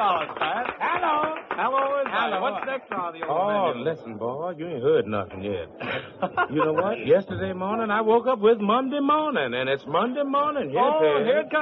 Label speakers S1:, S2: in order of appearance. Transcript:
S1: Hello, Pat.
S2: Hello.
S1: Hello,
S2: Hello.
S1: What's next on the old
S3: Oh,
S1: menu?
S3: listen, boy, you ain't heard nothing yet. You know what? Yesterday morning, I woke up with Monday morning, and it's Monday morning. Yes,
S1: Oh,
S3: it is.
S1: here it comes.